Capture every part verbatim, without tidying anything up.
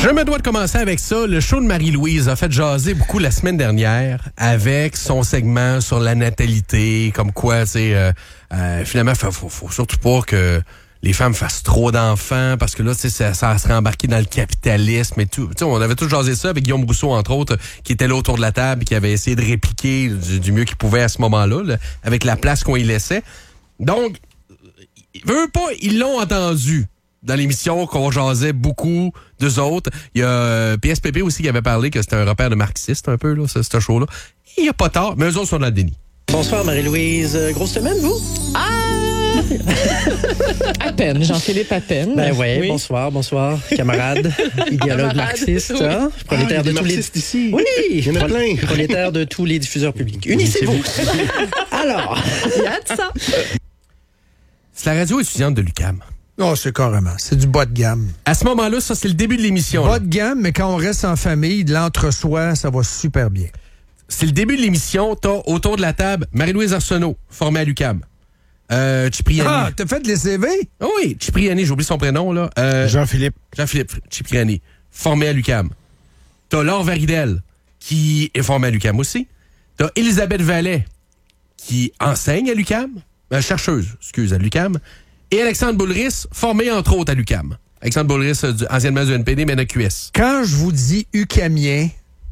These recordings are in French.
Je me dois de commencer avec ça. Le show de Marie-Louise a fait jaser beaucoup la semaine dernière avec son segment sur la natalité, comme quoi, tu sais, euh, euh, finalement, faut, faut, faut surtout pas que les femmes fassent trop d'enfants parce que là, tu sais, ça, ça serait embarqué dans le capitalisme et tout. Tu sais, on avait tout jasé ça avec Guillaume Rousseau, entre autres, qui était là autour de la table et qui avait essayé de répliquer du, du mieux qu'il pouvait à ce moment-là, là, avec la place qu'on y laissait. Donc, veut pas, ils l'ont entendu dans l'émission qu'on jasait beaucoup d'eux autres. Il y a euh, P S P P aussi qui avait parlé que c'était un repère de marxiste un peu, là, ce, ce show-là. Il n'y a pas tort, mais eux autres sont dans le déni. Bonsoir Marie-Louise. Grosse semaine, vous? Ah! À peine, Jean-Philippe, à peine. Ben ouais, oui. bonsoir, bonsoir, camarade, idéologue marxiste, oui. hein? Prolétaire ah, de tous les... ici. Oui, il y en a plein. Prolétaire de tous les diffuseurs publics. Unissez-vous. Alors, Il y a de ça. C'est la radio étudiante de l'U Q A M. Oh, c'est carrément. C'est du bas de gamme. À ce moment-là, ça, c'est le début de l'émission. Bas là. de gamme, mais quand on reste en famille, de l'entre-soi, ça va super bien. C'est le début de l'émission. T'as autour de la table Marie-Louise Arsenault, formée à l'U Q A M. Euh, Cipriani. Ah, t'as fait les C V? Oh oui, Cipriani, j'ai oublié son prénom, là. Euh, Jean-Philippe. Jean-Philippe Cipriani, formé à l'U Q A M. T'as Laure Varidel, qui est formée à l'U Q A M aussi. T'as Elisabeth Vallet, qui enseigne à l'U Q A M. Euh, chercheuse, excuse, à l'U Q A M. Et Alexandre Boulris, formé entre autres à l'U Q A M. Alexandre Boulris, euh, du, anciennement du N P D, mais de Q S. Quand je vous dis UQAMien,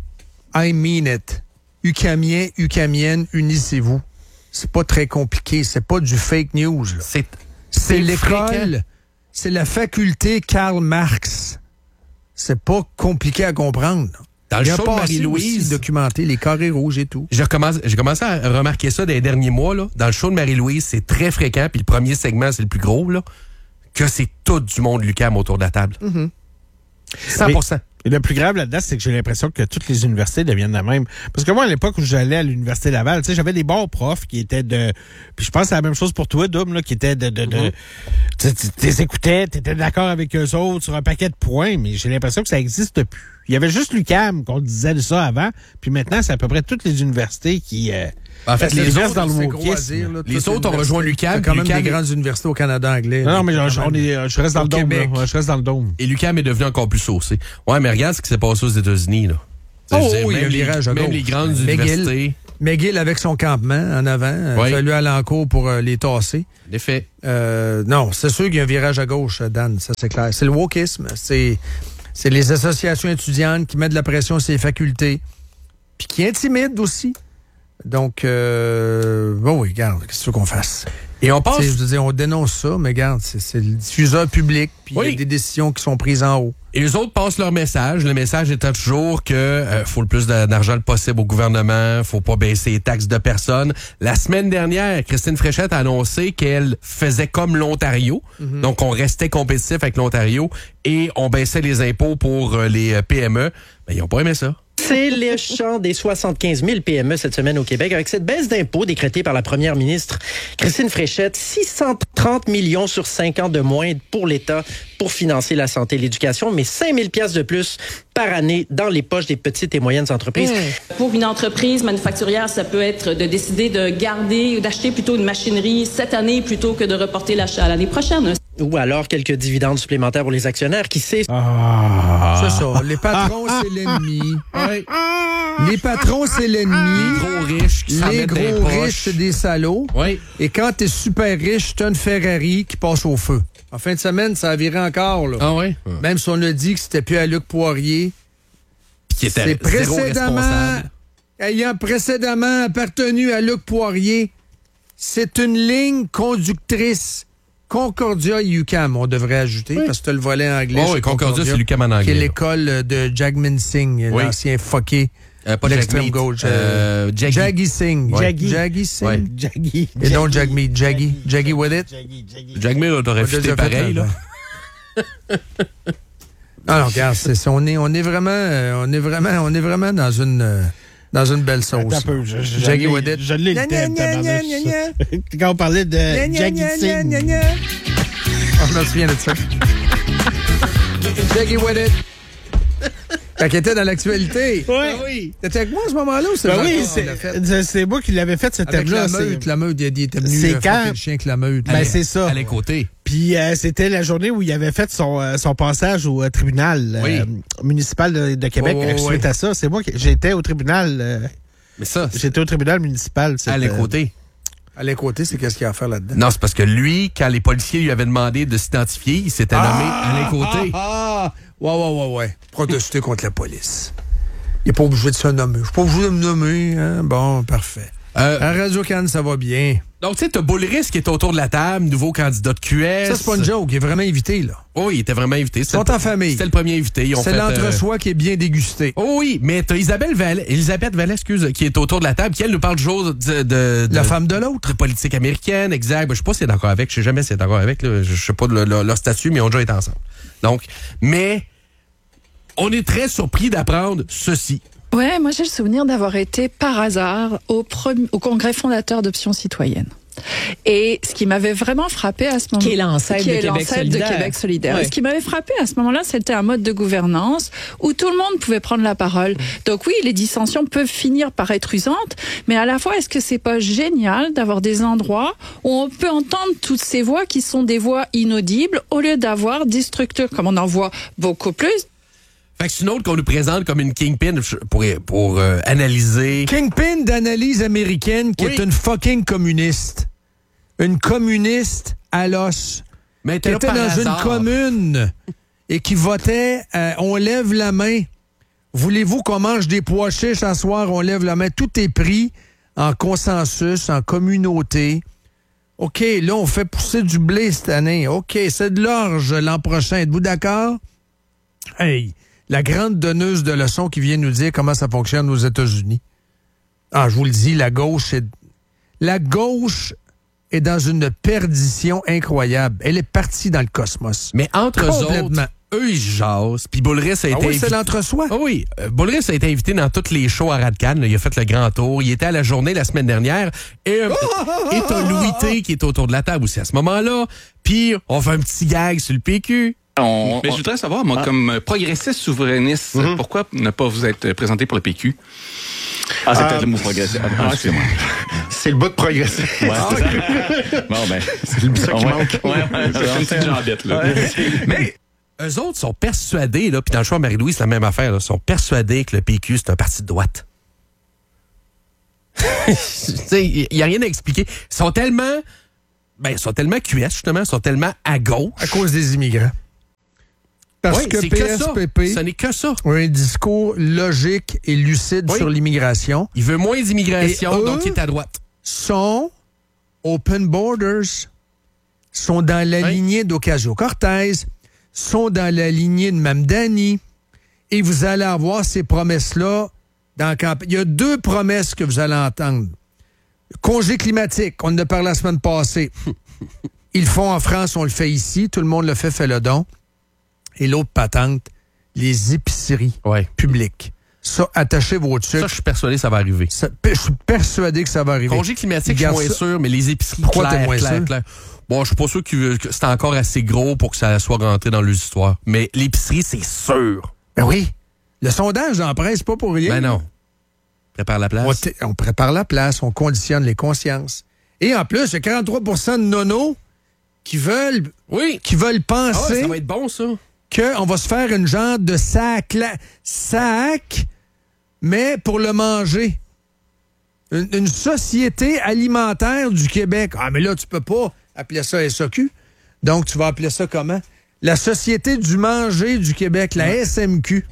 I mean it. UQAMien, UQAMienne, unissez-vous. C'est pas très compliqué. C'est pas du fake news. Là. C'est, C'est c'est l'école, fréquent. c'est la faculté Karl Marx. C'est pas compliqué à comprendre. Là. Dans le Il y a show de pas Marie-Louise, documenté les carrés rouges et tout. j'ai commencé, j'ai commencé à remarquer ça dans les derniers mois. Là. Dans le show de Marie-Louise, c'est très fréquent, puis le premier segment, c'est le plus gros, là, que c'est tout du monde de l'U Q A M autour de la table. Mm-hmm. cent pour cent. Et le plus grave là-dedans, c'est que j'ai l'impression que toutes les universités deviennent la même. Parce que moi, à l'époque où j'allais à l'Université Laval, tu sais, j'avais des bons profs qui étaient de... Puis je pense que c'est la même chose pour toi, Dom, là, qui étaient de... de, de Mm-hmm. Tu sais, tu les écoutais, tu étais d'accord avec eux autres sur un paquet de points, mais j'ai l'impression que ça n'existe plus. Il y avait juste l'U Q A M qu'on disait de ça avant, puis maintenant, c'est à peu près toutes les universités qui... Euh, En fait, les les versent autres, dans le c'est gros à wokisme. dire, là. Les Toutes autres ont rejoint l'U Q A M, Il y a quand puis même l'U Q A M des grandes universités au Canada anglais. Non, là. non, mais Quand je, même. on est, je reste dans Au le dôme, là. Québec. Ouais, je reste dans le dôme. Et l'U Q A M est devenu encore plus saucé. Ouais, mais regarde ce qui s'est passé aux États-Unis, là. Oh, Je veux dire, oui, il y a même un les, virage à même gauche. les grandes McGill. universités. McGill avec son campement en avant. Il Oui. a fallu aller en cours pour euh, les tasser. En effet. Euh, non, c'est sûr qu'il y a un virage à gauche, Dan, ça c'est clair. C'est le wokisme. C'est, c'est les associations étudiantes qui mettent de la pression sur les facultés, puis qui intimident aussi. Donc, euh, bon, oui, regarde, qu'est-ce que tu veux qu'on fasse? Et on Tu passe. sais, je veux dire, on dénonce ça, mais regarde, c'est, c'est le diffuseur public, puis il Oui. y a des décisions qui sont prises en haut. Et les autres passent leur message. Le message étant toujours que euh, faut le plus d'argent possible au gouvernement, faut pas baisser les taxes de personnes. La semaine dernière, Christine Fréchette a annoncé qu'elle faisait comme l'Ontario. Mm-hmm. Donc, on restait compétitif avec l'Ontario et on baissait les impôts pour euh, les euh, P M E. Ben, ils ont pas aimé ça. c'est le chant des soixante-quinze mille P M E cette semaine au Québec. Avec cette baisse d'impôts décrétée par la première ministre Christine Fréchette, six cent trente millions sur cinq ans de moins pour l'État pour financer la santé et l'éducation, mais cinq mille piastres de plus par année dans les poches des petites et moyennes entreprises. Mmh. Pour une entreprise manufacturière, ça peut être de décider de garder ou d'acheter plutôt une machinerie cette année plutôt que de reporter l'achat à l'année prochaine. Ou alors quelques dividendes supplémentaires pour les actionnaires, qui sait. Ah. C'est ça. Les patrons, c'est l'ennemi. Ouais. Les patrons, c'est l'ennemi. Les gros riches qui s'en Les mettent dans les gros poches. riches, c'est des salauds. Oui. Et quand t'es super riche, t'as une Ferrari qui passe au feu. En fin de semaine, ça a viré encore, là. Ah oui? Même si on a dit que c'était plus à Luc Poirier. Qui était C'est zéro précédemment, responsable. ayant précédemment appartenu à Luc Poirier. C'est une ligne conductrice Concordia U Q A M, on devrait ajouter, Oui. parce que t'as le volet anglais. Oh, chez oui, Concordia, c'est l'U Q A M en anglais. Qui est là. l'école de Jagmeet Singh, Oui. l'ancien fucké. Euh, pas de l'extrême Jagmeet, gauche. Euh, Jaggi. Jaggi Singh. Ouais. Jaggi. Jaggi Singh. Ouais. Jaggi. Et non Jagmeet. Jaggi. Jaggi with it. Jaggi, Jaggi. Jagmeet t'aurait On fité les a fait, pareil, là. Non, non, regarde, c'est, c'est- on, est, on est vraiment, euh, on est vraiment, on est vraiment dans une, euh, dans une belle sauce. Attends un peu, je, je, Jaggi je l'ai- with it. je l'ai Gna, le thème, gna, gna, tabarnouche. gna, gna, Quand on parlait de Gna, gna, Jaggi gna, Singh. gna, gna. Oh, je me souviens de ça. Jaggi with it. Fait qu'il était dans l'actualité. Oui. oui. T'étais avec moi à ce moment-là ou c'est Ben Jean-Claude oui, qui l'a fait? c'est, c'est, c'est moi qui l'avais fait, ce Avec thème-là. la c'est- meute, la meute, il il était venu C'est euh, quand- frapper le chien avec la meute. Ben, c'est ça. À les côtés. Puis euh, c'était la journée où il avait fait son, euh, son passage au euh, tribunal euh, Oui. municipal de, de Québec. Oh, Euh, oui. Suite à ça, c'est moi qui j'étais au tribunal. euh, Mais ça, c'est j'étais au tribunal municipal. à les cette, euh, côtés. À les côtés, c'est qu'est-ce qu'il y a à faire là-dedans? Non, c'est parce que lui, quand les policiers lui avaient demandé de s'identifier, il s'était nommé Alain Côté. Ah, ah, ouais, ouais, ouais, ouais. Protester contre la police. Il n'est pas obligé de se nommer. Je suis pas obligé de me nommer. Hein? Bon, parfait. Euh, À Radio-Can, ça va bien. donc, tu sais, t'as Boulris qui est autour de la table, nouveau candidat de Q S. Ça, c'est pas une joke. Il est vraiment invité, là. Oh, il était vraiment invité. Ils sont en famille. C'était le premier invité. Ils ont C'est fait, l'entre-soi qui est bien dégusté. euh, Oh oui, mais t'as Isabelle Vallée, Elisabeth Vallée, excuse, qui est autour de la table, qui, elle, nous parle toujours de... de, de La femme de l'autre. de politique américaine, exact. Ben, je sais pas si elle est d'accord avec. Je sais jamais si elle est d'accord avec. Là. Je, je sais pas de leur, leur- leur statut, mais ils ont déjà été ensemble. Donc, mais on est très surpris d'apprendre ceci. Ouais, moi j'ai le souvenir d'avoir été par hasard au, premi- au congrès fondateur d'Options citoyennes. Et ce qui m'avait vraiment frappé à ce moment-là... Qui est l'ancêtre qui de est Québec l'ancêtre solidaire. de Québec solidaire. Ouais. Et ce qui m'avait frappé à ce moment-là, c'était un mode de gouvernance où tout le monde pouvait prendre la parole. Donc oui, les dissensions peuvent finir par être usantes, mais à la fois, est-ce que c'est pas génial d'avoir des endroits où on peut entendre toutes ces voix qui sont des voix inaudibles au lieu d'avoir des structures, comme on en voit beaucoup plus. Fait que c'est une autre qu'on nous présente comme une kingpin pour, pour euh, analyser. Kingpin d'analyse américaine qui Oui. est une fucking communiste. Une communiste à l'os. Mais Qui t'es là était par dans hasard. une commune et qui votait euh, on lève la main. Voulez-vous qu'on mange des pois chiches à soir? On lève la main. Tout est pris en consensus, en communauté. OK, là, on fait pousser du blé cette année. OK, c'est de l'orge l'an prochain. Êtes-vous d'accord? Hey, la grande donneuse de leçons qui vient nous dire comment ça fonctionne aux États-Unis. Ah, je vous le dis, la gauche est... La gauche est dans une perdition incroyable. Elle est partie dans le cosmos. Mais entre eux Complètement. autres, eux, ils jasent. Puis Boulris a été Ah oui, c'est invité- l'entre-soi. Ah oui, euh, Boulris a été invité dans toutes les shows à Radcan. Là. Il a fait le grand tour. Il était à la journée la semaine dernière. Et, euh, et t'as Louis T qui est autour de la table aussi à ce moment-là. Puis on fait un petit gag sur le P Q. On- Mais je voudrais savoir, moi, comme progressiste souverainiste, pourquoi ne pas vous être présenté pour le P Q? Ah, c'est Ah, peut-être le mot progressif. Ah, excusez-moi. C'est le bout de progresser. Ouais, c'est ça. Bon, ben. C'est ça qui Ouais. manque. Ouais, ouais, C'est une petite jambette, là. Mais eux autres sont persuadés, là, puis dans le choix de Marie-Louise, c'est la même affaire, là, sont persuadés que le P Q, c'est un parti de droite. Il n'y a rien à expliquer. Ils sont tellement... Ben, ils sont tellement Q S, justement. Ils sont tellement à gauche. À cause des immigrants. Parce Oui, que c'est P que S ça. P P Ce n'est que ça. a un discours logique et lucide Oui. sur l'immigration. Il veut moins d'immigration, Et eux- donc il est à droite. Sont open borders, sont dans la Oui. lignée d'Ocasio-Cortez, sont dans la lignée de Mamdani, et vous allez avoir ces promesses-là dans la campagne. Il y a deux promesses que vous allez entendre. Congé climatique, on en a parlé la semaine passée. Ils le font en France, on le fait ici, tout le monde le fait, fait le don. Et l'autre patente, les épiceries Ouais. publiques. Ça, attachez vos Ça, trucs. je suis persuadé que ça va arriver. Ça- je suis persuadé que ça va arriver. Congé climatique, je suis Garde moins ça. sûr, mais les épiceries, Pourquoi clair, t'es moins clair, sûr? clair. Bon, je suis pas sûr que, que c'est encore assez gros pour que ça soit rentré dans l'histoire. Mais l'épicerie, c'est sûr. Ben oui. Le sondage dans la presse, pas pour rien. Ben non. Prépare la place. On, t- on prépare la place, on conditionne les consciences. Et en plus, il y a quarante-trois pour cent de nonos qui veulent, Oui. qui veulent Ah ouais, penser ça va être bon, ça. qu'on va se faire une genre de sac, la- sac, mais pour le manger. Une, une société alimentaire du Québec. Ah, mais là, tu peux pas appeler ça S A Q. Donc, tu vas appeler ça comment? La Société du manger du Québec, la S M Q.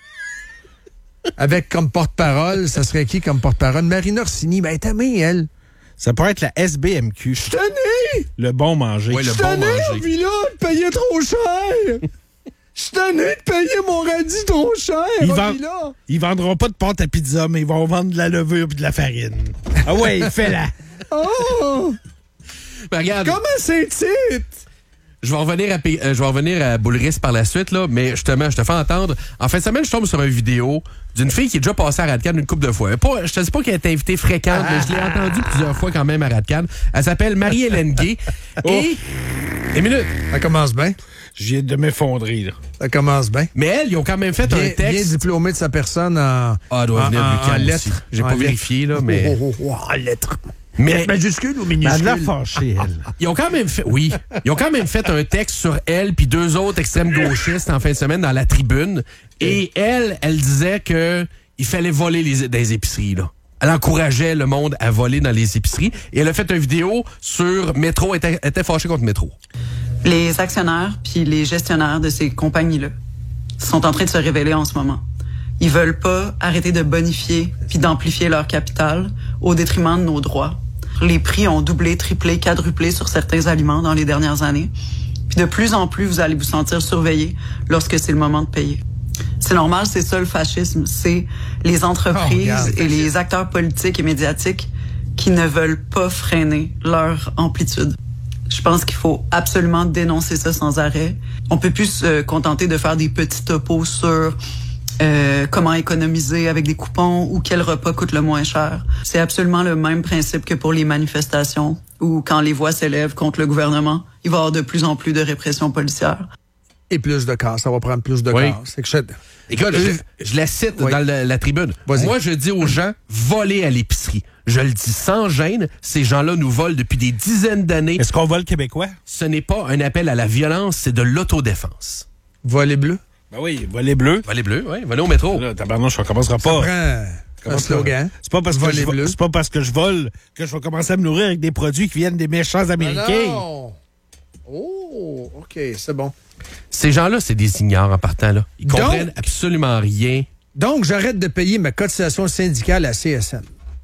Avec comme porte-parole, ça serait qui comme porte-parole? Marina Orsini. Ben, t'as mis, elle. Ça pourrait être la S B M Q. Tanné! Le bon manger. Ouais, le Je bon tanné, manger. puis là, de payer trop cher! Je suis tanné de payer mon radis trop cher! Ils, ah, vend- puis là. ils vendront pas de pâte à pizza, mais ils vont vendre de la levure et de la farine. Ah ouais, fais-la. Oh! Ben, regarde, Comment c'est titre? je vais revenir à, P- euh, je vais revenir à Boulris par la suite, là, mais justement, je te fais entendre. En fin de semaine, je tombe sur une vidéo d'une fille qui est déjà passée à Radcan une couple de fois. Pas, je te dis pas qu'elle est invitée fréquente, mais je l'ai entendue plusieurs fois quand même à Radcan. Elle s'appelle Marie-Hélène Gay. Et... Une minute. Ça commence bien. Je viens de m'effondrer, là. Ça commence bien. Mais elle, ils ont quand même fait Bien, un bien texte. diplômé de sa personne en, Ah, elle doit en, venir en- du en Lucam aussi. lettres. J'ai En pas lettres. vérifié, là, mais... Oh, oh, oh, en lettres. Mais Majuscule ou Mais elle a minuscule? l'air fâchée, elle. ils ont quand même fait, oui, ils ont quand même fait un texte sur elle puis deux autres extrêmes gauchistes en fin de semaine dans la tribune. Et elle, elle disait que il fallait voler les, dans les épiceries, là. Elle encourageait le monde à voler dans les épiceries. Et elle a fait une vidéo sur Métro, était, était fâchée contre Métro. Les actionnaires puis les gestionnaires de ces compagnies-là sont en train de se révéler en ce moment. Ils veulent pas arrêter de bonifier puis d'amplifier leur capital au détriment de nos droits. Les prix ont doublé, triplé, quadruplé sur certains aliments dans les dernières années. Puis de plus en plus, vous allez vous sentir surveillé lorsque c'est le moment de payer. C'est normal, c'est ça le fascisme. C'est les entreprises Oh, regarde, et les acteurs politiques et médiatiques qui ne veulent pas freiner leur amplitude. Je pense qu'il faut absolument dénoncer ça sans arrêt. On peut plus se contenter de faire des petits topos sur euh, comment économiser avec des coupons ou quel repas coûte le moins cher. C'est absolument le même principe que pour les manifestations où quand les voix s'élèvent contre le gouvernement, il va y avoir de plus en plus de répression policière. Et plus de cas, ça va prendre plus de Oui. cas. C'est que je... Écoute, je, je la cite Oui. dans la, la tribune. Vas-y. Moi, je dis aux gens, volez à l'épicerie. Je le dis sans gêne. Ces gens-là nous volent depuis des dizaines d'années. Est-ce qu'on vole québécois? Ce n'est pas un appel à la violence, c'est de l'autodéfense. Volet bleu. Ben oui, voler bleu. Voler bleu, oui. Voler au métro. Là, tabarnouche, on commencera Ça pas. prend un Commence slogan. pas. C'est pas parce que Voler je vo- bleu. c'est pas parce que je vole que je vais commencer à me nourrir avec des produits qui viennent des méchants Américains. Ah non. Oh, OK, c'est bon. Ces gens-là, c'est des ignorants en partant, là. Ils Donc- comprennent absolument rien. Donc, j'arrête de payer ma cotisation syndicale à C S N.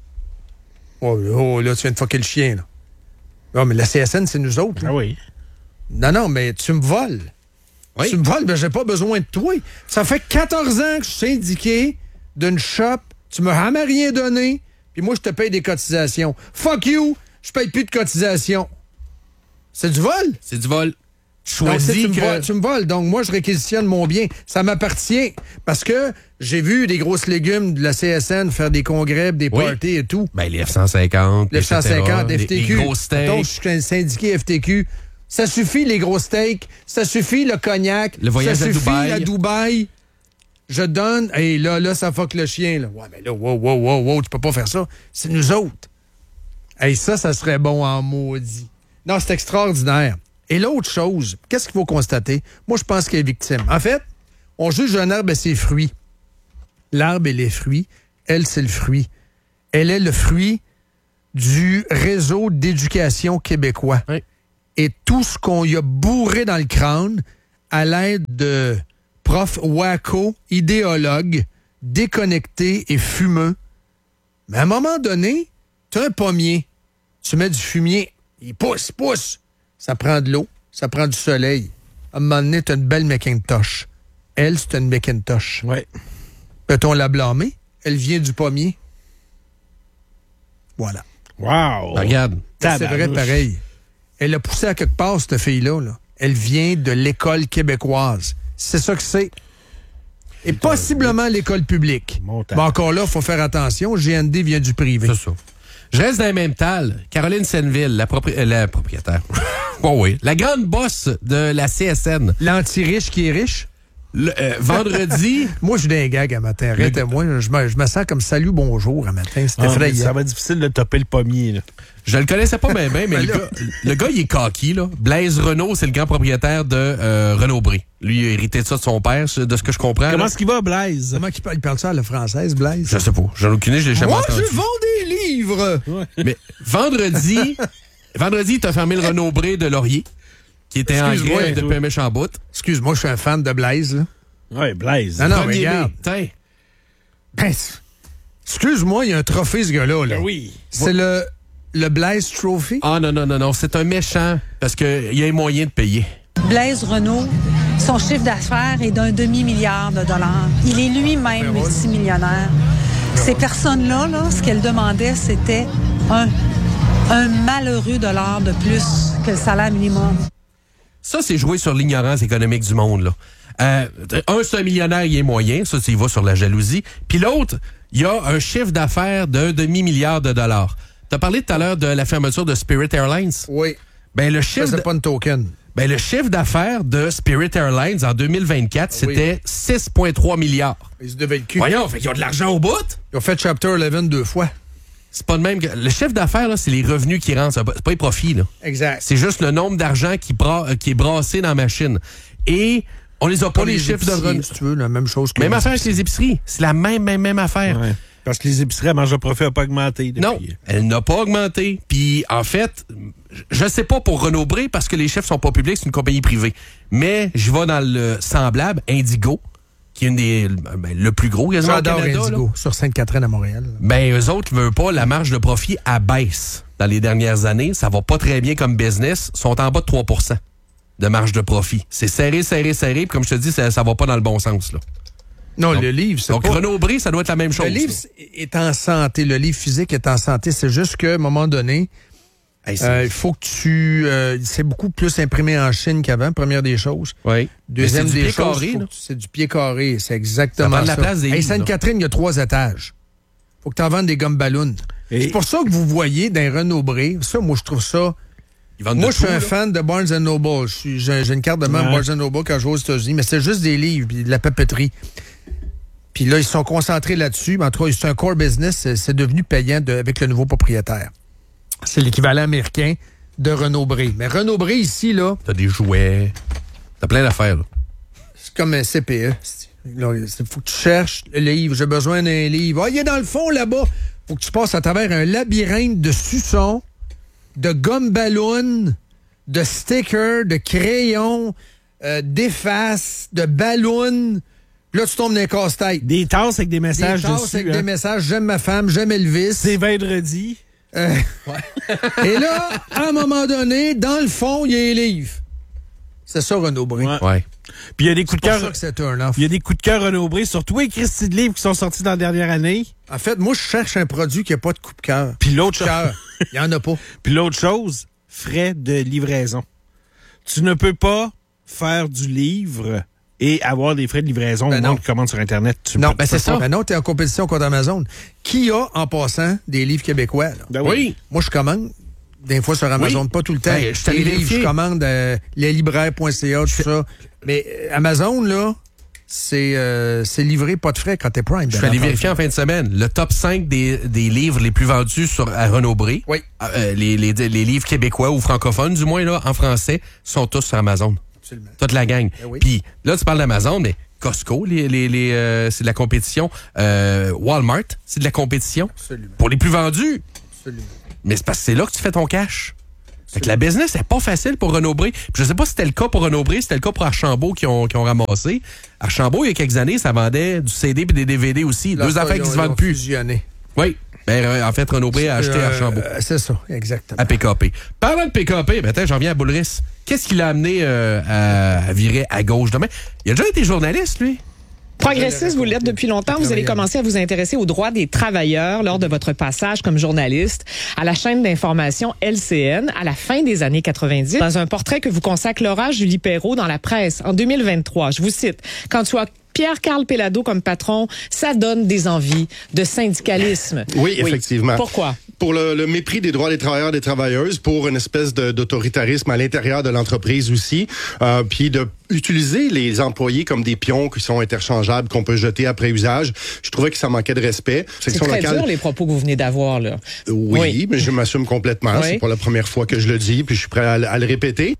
Oh, oh, là, tu viens de fucker le chien, là. Non, mais la C S N, c'est nous autres. là. Ah oui. Non, non, mais tu me voles. Oui. Tu me voles, mais j'ai pas besoin de toi. Ça fait quatorze ans que je suis syndiqué d'une shop. Tu m'as jamais rien donné. Puis moi, je te paye des cotisations. Fuck you! Je paye plus de cotisations. C'est du vol? C'est du vol. Tu Donc, c'est- choisis tu, me que... voles, tu me voles. Donc, moi, je réquisitionne mon bien. Ça m'appartient. Parce que j'ai vu des grosses légumes de la C S N faire des congrès, des Oui. parties et tout. Ben, les F cent cinquante, Les F cent cinquante, et F T Q. Les, les gros steaks. Donc, je suis un syndiqué F T Q. Ça suffit, les gros steaks. Ça suffit, le cognac. Le voyage ça à suffit, Dubaï. à Dubaï. Je donne. Et là, là, ça fuck le chien. Là. Ouais, mais là, wow, wow, wow, wow, tu peux pas faire ça. C'est nous autres. Hey, ça, ça serait bon en maudit. Non, c'est extraordinaire. Et l'autre chose, qu'est-ce qu'il faut constater? Moi, je pense qu'elle est victime. En fait, on juge un arbre et ses fruits. L'arbre et les fruits, elle, c'est le fruit. Elle est le fruit du réseau d'éducation québécois. Oui. Et tout ce qu'on y a bourré dans le crâne à l'aide de profs wacko, idéologues, déconnectés et fumeux. Mais à un moment donné, tu as un pommier. Tu mets du fumier. Il pousse, pousse. Ça prend de l'eau. Ça prend du soleil. À un moment donné, tu as une belle Macintosh. Elle, c'est une Macintosh. Ouais. Peut-on la blâmer? Elle vient du pommier. Voilà. Wow. Ben, regarde. C'est vrai Tabarnouche. pareil. Elle a poussé à quelque part, cette fille-là. Là. Elle vient de l'école québécoise. C'est ça que c'est. Et possiblement l'école publique. Montagne. Mais encore là, il faut faire attention. G N D vient du privé. C'est ça. Je reste dans le même tal. Caroline Senneville, la, propri- euh, la propriétaire. Bon, oui. La grande boss de la C S N. L'anti-riche qui est riche. Le, euh, vendredi. Moi, je suis d'un gag à matin. Arrête-moi. Je me, je me sens comme salut, bonjour à matin. C'est Ah, mais effrayant. ça va être difficile de topper le pommier. Là. Je le connaissais pas bien, bien, mais Ben le là. gars, le gars, il est cocky, là. Blaise Renault, c'est le grand propriétaire de euh, Renaud-Bré. Lui, il a hérité de ça de son père, de ce que je comprends. Comment là. est-ce qu'il va, Blaise? Comment il parle, il parle ça à la française, Blaise? Je sais pas. J'en ai aucune idée, je l'ai jamais Moi, entendu. je vends des livres! Mais vendredi, vendredi, t'as fermé le Renaud-Bré de Laurier, qui était en Excuse-moi, grève depuis toi. un méchant bout. Excuse-moi, je suis un fan de Blaise. Là. Oui, Blaise. Non, non, mais Premier mai. regarde. Tiens. Ben, c'est- excuse-moi, il y a un trophée, ce gars-là. Là. Ben oui. C'est le, le Blaise Trophy. Ah non, non, non, non, c'est un méchant, parce qu'il y a un moyen de payer. Blaise Renault, son chiffre d'affaires est d'un demi-milliard de dollars. Il est lui-même multimillionnaire. Ces personnes-là, là, ce qu'elles demandaient, c'était un, un malheureux dollar de plus que le salaire minimum. Ça, c'est jouer sur l'ignorance économique du monde, là. Euh, un, c'est un millionnaire, il est moyen. Ça, il va sur la jalousie. Puis l'autre, il y a un chiffre d'affaires d'un demi-milliard de dollars. T'as parlé tout à l'heure de la fermeture de Spirit Airlines? Oui. Ben, le Ça, chiffre, c'est d- pas une token. ben, le chiffre d'affaires de Spirit Airlines en deux mille vingt-quatre, Oui. c'était six virgule trois milliards. Ils se devaient le cul. Voyons, fait qu'ils ont de l'argent au bout. Ils ont fait Chapter onze deux fois. c'est pas de même que... Le chiffre d'affaires, là, c'est les revenus qui rentrent. C'est pas les profits, là. Exact. C'est juste le nombre d'argent qui, bra... qui est brassé dans la machine. Et on les a pas, les, les chiffres de revenus. Si tu veux, la même chose que... Même affaire avec les épiceries. C'est la même, même, même affaire. Ouais. Parce que les épiceries à marge de profit n'ont pas augmenté. Depuis. Non, elle n'a pas augmenté. Puis, en fait, je sais pas pour Renaud-Bré, parce que les chiffres sont pas publics, c'est une compagnie privée. Mais je vais dans le semblable, Indigo, qui est une des, ben, le plus gros quasiment au Canada. Indigo, là. sur Sainte-Catherine à Montréal. Ben, eux autres ne veulent pas, la marge de profit abaisse dans les dernières années. Ça va pas très bien comme business. Ils sont en bas de trois pour cent de marge de profit. C'est serré, serré, serré. Puis comme je te dis, ça, ça va pas dans le bon sens, là. Non, donc, le livre, c'est donc pas... Renaud-Bré, ça doit être la même chose. Le livre là. est en santé. Le livre physique est en santé. C'est juste qu'à un moment donné, il hey, euh, faut que tu... Euh, c'est beaucoup plus imprimé en Chine qu'avant, première des choses. Oui. Deuxième c'est du des pied choses, carré, c'est du pied carré. C'est exactement ça. Ça prend de la place des hey, livres, Sainte-Catherine, il y a trois étages. Faut que tu en vendes des gommes ballons. Et... C'est pour ça que vous voyez dans Renaud-Bré, ça, moi, je trouve ça... Moi, je suis un là. fan de Barnes and Noble. J'ai, j'ai une carte de membre ouais. Barnes and Noble quand je vais aux États-Unis, mais c'est juste des livres et de la papeterie. Puis là, ils sont concentrés là-dessus. Mais en tout cas, c'est un core business. C'est, c'est devenu payant de, avec le nouveau propriétaire. C'est l'équivalent américain de Renaud-Bré. Mais Renaud-Bré, ici, là... T'as des jouets. T'as plein d'affaires, là. C'est comme un C P E. Il faut que tu cherches le livre. J'ai besoin d'un livre. Ah, il est dans le fond, là-bas. Faut que tu passes à travers un labyrinthe de suçons, de gomme ballon, de stickers, de crayons, euh, d'effaces, de ballons. Là, tu tombes dans les casse-têtes. Des tasses avec des messages dessus. Des tasses dessus, avec hein? des messages. J'aime ma femme, j'aime Elvis. C'est vendredi. Euh, ouais. Et là, à un moment donné, dans le fond, il y a les livres. C'est ça, Renaud-Bré. Ouais. ouais. Puis il y a des coups de cœur. Il y a des coups de cœur Renaud-Bré sur tous les Christy de livres qui sont sortis dans la dernière année. En fait, moi, je cherche un produit qui n'a pas de coup de cœur. Puis l'autre chose. Il n'y en a pas. Puis l'autre chose, frais de livraison. Tu ne peux pas faire du livre et avoir des frais de livraison ben au monde qui commande sur Internet. Tu non, peux, ben tu c'est ça. Pas. Ben non, tu es en compétition contre Amazon. Qui a, en passant, des livres québécois? Là? Ben oui. Moi, je commande. Des fois sur Amazon, oui. pas tout le temps. Ben, je les livres, je commande euh, leslibraires point c a, tout je... ça. Mais euh, Amazon, là, c'est, euh, c'est livré pas de frais quand t'es Prime. Je suis allé vérifier en fin de semaine. Le top cinq des, des livres les plus vendus sur, à Renaud-Bré, oui. euh, les, les, les livres québécois ou francophones, du moins là, en français, sont tous sur Amazon. Absolument. Toute la gang. Eh oui. Puis là, tu parles d'Amazon, mais Costco, les, les, les, euh, c'est de la compétition. Euh, Walmart, c'est de la compétition. Absolument. Pour les plus vendus. Absolument. Mais c'est parce que c'est là que tu fais ton cash. Fait que la business, c'est pas facile pour Renaud-Bré. Puis je sais pas si c'était le cas pour Renaud-Bré, c'était le cas pour Archambault qui ont, qui ont ramassé. Archambault, il y a quelques années, ça vendait du C D et des D V D aussi. Là, deux affaires qui se vendent plus. Fusionné. Oui. Ben, en fait, Renaud-Bré a acheté euh, Archambault. C'est ça, exactement. À P K P. Parlant de P K P, ben, attends, j'en viens à Boulris. Qu'est-ce qui l'a amené euh, à, à virer à gauche demain? Il a déjà été journaliste, lui. Progressiste, vous l'êtes depuis longtemps. Vous allez commencer à vous intéresser aux droits des travailleurs lors de votre passage comme journaliste à la chaîne d'information L C N à la fin des années quatre-vingt-dix. Dans un portrait que vous consacre Laura Julie Perrault dans la presse en deux mille vingt-trois, je vous cite, « Quand tu as Pierre-Carl Péladeau comme patron, ça donne des envies de syndicalisme. » Oui, effectivement. Oui. Pourquoi? Pour le, le mépris des droits des travailleurs et des travailleuses, pour une espèce de, d'autoritarisme à l'intérieur de l'entreprise aussi, euh, puis de utiliser les employés comme des pions qui sont interchangeables, qu'on peut jeter après usage. Je trouvais que ça manquait de respect. C'est très locale... dur, les propos que vous venez d'avoir, là. Oui, oui. mais je m'assume complètement. Oui. C'est pas la première fois que je le dis, puis je suis prêt à, à le répéter.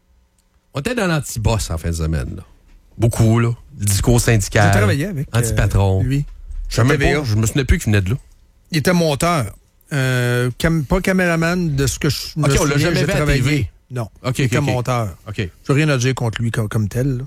On était dans l'anti-boss en fin de semaine, là. Beaucoup, là. Le discours syndical. J'ai travaillé avec anti-patron. Euh, lui. Je ne me souvenais plus qu'il venait de là. Il était monteur. Euh, cam- pas caméraman de ce que je me okay, souviens. On l'a jamais vu à T V. Non, okay, il était okay, monteur. Okay. Je n'ai rien à dire contre lui comme, comme tel.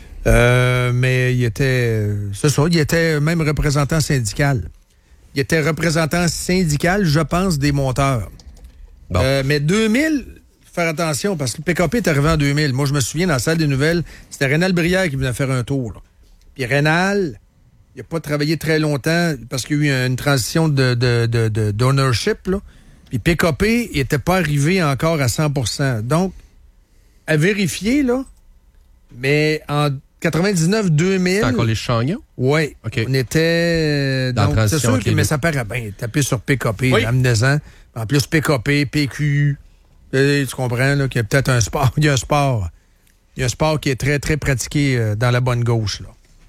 Euh, mais il était... C'est ça, il était même représentant syndical. Il était représentant syndical, je pense, des monteurs. Bon. Euh, mais deux mille... Faire attention, parce que le P K P est arrivé en deux mille. Moi, je me souviens, dans la salle des nouvelles, c'était Rénal Brière qui venait faire un tour. Là. Puis Rénal, il n'a pas travaillé très longtemps parce qu'il y a eu une transition de, de, de, de, d'ownership. Là. Puis P K P, il n'était pas arrivé encore à cent pour cent. Donc, à vérifier, là, mais en quatre-vingt-dix-neuf deux mille... C'est encore les Chagnons? Oui. Okay. On était... Dans donc, c'est sûr que mais ça paraît bien. Taper sur P K P, oui. amenez-en. En plus, P K P, P Q... Tu comprends là, qu'il y a peut-être un sport. Il y a un sport. Il y a un sport qui est très, très pratiqué euh, dans la bonne gauche. Là.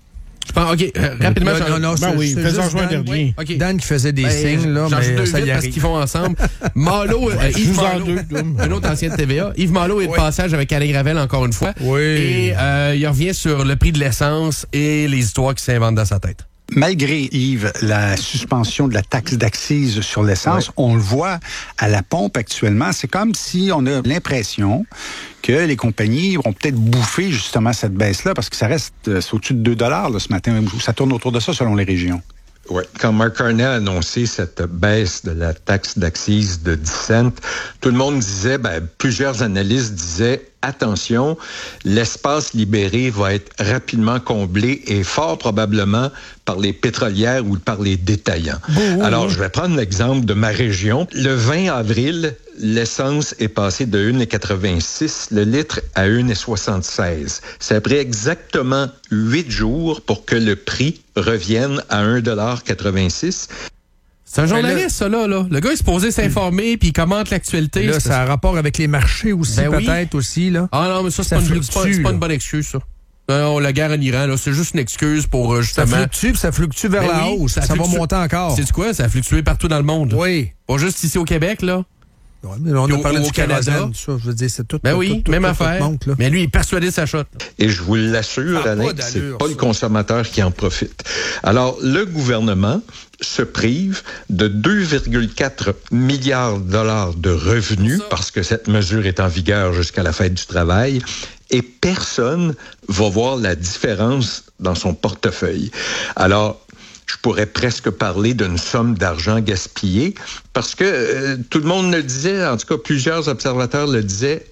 Bon, OK, euh, rapidement. Non, non, non, ben c'est, oui, c'est faisons juste jouer un Dan, dernier. OK. Dan qui faisait des Ben, signes, là, j'en joue mais deux ça y vite parce arrive. qu'ils font ensemble. Malo, euh, Je Yves vous en Malo, deux, comme. un autre ancien de T V A. Yves Malo est de Oui. passage avec Alain Gravel encore une fois. Oui. Et euh, il revient sur le prix de l'essence et les histoires qui s'inventent dans sa tête. Malgré, Yves, la suspension de la taxe d'accise sur l'essence, ouais. on le voit à la pompe actuellement. C'est comme si on a l'impression que les compagnies vont peut-être bouffer justement cette baisse-là parce que ça reste c'est au-dessus de deux dollars là, ce matin. Ça tourne autour de ça selon les régions. Oui. Quand Mark Carney a annoncé cette baisse de la taxe d'accise de dix cents, tout le monde disait, ben, plusieurs analystes disaient, attention, l'espace libéré va être rapidement comblé et fort probablement par les pétrolières ou par les détaillants. Mmh. Alors, je vais prendre l'exemple de ma région. Le vingt avril, l'essence est passée de un virgule quatre-vingt-six le litre à un virgule soixante-seize. Ça a pris exactement huit jours pour que le prix revienne à un virgule quatre-vingt-six. C'est un journaliste, ça, là, là. Le gars est supposé s'informer, puis il commente l'actualité. Là, ça a rapport avec les marchés aussi, ben peut-être, oui. aussi, là. Ah non, mais ça, c'est, ça pas, fluctue, une, c'est, pas, c'est pas une bonne excuse, ça. Non, la guerre en Iran, là, c'est juste une excuse pour, justement... Ça fluctue, puis ça fluctue vers ben la oui, hausse. Ça, ça va monter encore. C'est quoi? Ça a fluctué partout dans le monde. Oui. Pas juste ici au Québec, là. Ouais, mais on a au, parlé au du Canada. Kérosène, ça, je veux dire, c'est tout. Ben tout, oui, tout, tout, même tout, affaire. Tout monte, là. Mais lui, il est persuadé de sa shot. Et je vous l'assure, ah, Alain, c'est pas ça. Le consommateur qui en profite. Alors, le gouvernement se prive de deux virgule quatre milliards de dollars de revenus parce que cette mesure est en vigueur jusqu'à la fête du travail et personne va voir la différence dans son portefeuille. Alors, je pourrais presque parler d'une somme d'argent gaspillée parce que euh, tout le monde le disait, en tout cas plusieurs observateurs le disaient,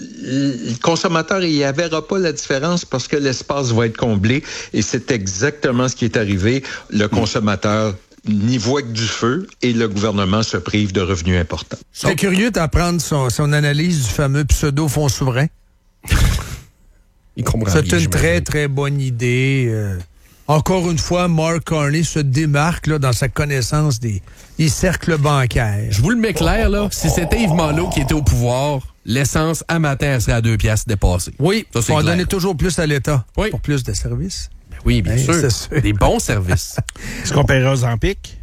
le consommateur, il ne verra pas la différence parce que l'espace va être comblé et c'est exactement ce qui est arrivé. Le consommateur n'y voit que du feu et le gouvernement se prive de revenus importants. Je serais curieux d'apprendre son, son analyse du fameux pseudo-fonds souverain. Il comprend C'est bien, une très, très bonne idée. Euh, encore une fois, Mark Carney se démarque là, dans sa connaissance des, des cercles bancaires. Je vous le mets clair, là. Si c'était Yves Malo qui était au pouvoir, l'essence, à matin, elle serait à deux piastres dépassée. Oui, ça, c'est on clair. donnait toujours plus à l'État oui. pour plus de services. Oui, bien ben, sûr. C'est sûr. Des bons services. Est-ce qu'on paierait aux Zampic?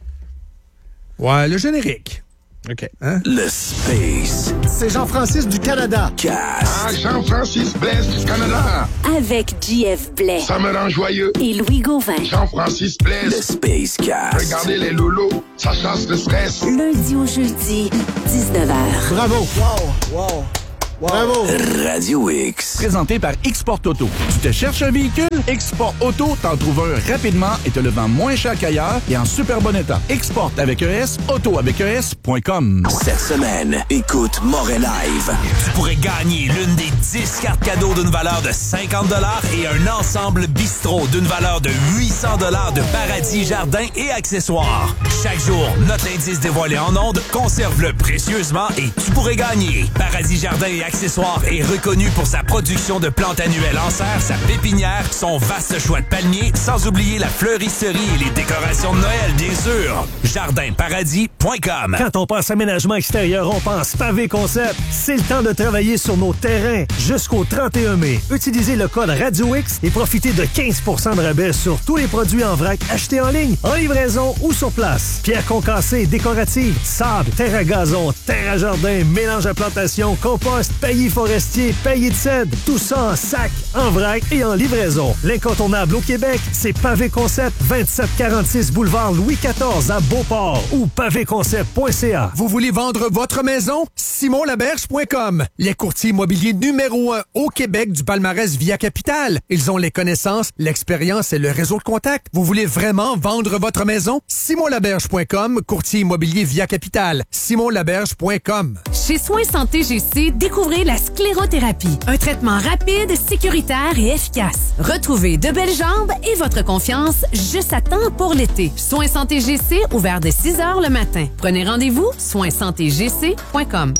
Ouais, le générique. OK. Hein? Le Space. C'est Jean-Francis du Canada. Cass. Ah, Jean-Francis Blaise du Canada. Avec J F Blais. Ça me rend joyeux. Et Louis Gauvin. Jean-Francis Blaise. Le Space Cass. Regardez les lolos, ça chasse le stress. Lundi au jeudi, dix-neuf heures. Bravo. Wow, wow. Bravo! Radio X. Présenté par Export Auto. Tu te cherches un véhicule? Export Auto t'en trouve un rapidement et te le vend moins cher qu'ailleurs et en super bon état. Export avec E S, auto avec E S point com. Cette semaine, écoute Moret Live. Tu pourrais gagner l'une des dix cartes cadeaux d'une valeur de cinquante dollars et un ensemble bistrot d'une valeur de huit cents dollars de paradis, jardins et accessoires. Chaque jour, notre indice dévoilé en ondes, conserve-le précieusement et tu pourrais gagner. Paradis, jardins et accessoires est reconnu pour sa production de plantes annuelles en serre, sa pépinière, son vaste choix de palmiers, sans oublier la fleuristerie et les décorations de Noël, bien sûr. jardin paradis point com. Quand on pense aménagement extérieur, on pense Pavé Concept. C'est le temps de travailler sur nos terrains jusqu'au trente et un mai. Utilisez le code Radio X et profitez de quinze pour cent de rabais sur tous les produits en vrac achetés en ligne, en livraison ou sur place. Pierre concassée, décorative, sable, terre à gazon, terre à jardin, mélange à plantation, compost, paillis forestier, paillis de cèdre, tout ça en sac, en vrac et en livraison. L'incontournable au Québec, c'est Pavé Concept, vingt-sept quarante-six boulevard Louis quatorze à Beauport ou pavé concept point c a. Vous voulez vendre votre maison? simon laberge point com. Les courtiers immobiliers numéro un au Québec du palmarès Via Capital. Ils ont les connaissances, l'expérience et le réseau de contacts. Vous voulez vraiment vendre votre maison? simon laberge point com, courtier immobilier Via Capital. simon laberge point com. Chez Soins Santé G C, découvrez la sclérothérapie. Un traitement rapide, sécuritaire et efficace. Retrouvez de belles jambes et votre confiance juste à temps pour l'été. Soins Santé G C, ouvert dès six heures le matin. Prenez rendez-vous, soins santé g c point com.